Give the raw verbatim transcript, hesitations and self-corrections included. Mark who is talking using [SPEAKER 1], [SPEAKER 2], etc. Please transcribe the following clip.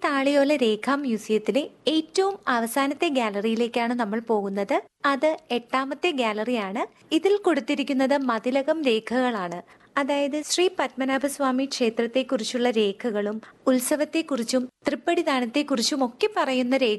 [SPEAKER 1] താളിയോല രേഖാ മ്യൂസിയത്തിലെ ഏറ്റവും അവസാനത്തെ ഗാലറിയിലേക്കാണ് നമ്മൾ പോകുന്നത്. അത് എട്ടാമത്തെ ഗാലറിയാണ്. ഇതിൽ കൊടുത്തിരിക്കുന്നത് മതിലകം രേഖകളാണ്. അതായത് ശ്രീ പത്മനാഭസ്വാമി ക്ഷേത്രത്തെക്കുറിച്ചുള്ള രേഖകളും ഉത്സവത്തെക്കുറിച്ചും തൃപ്പടിദാനത്തെക്കുറിച്ചും ഒക്കെ പറയുന്ന രേഖ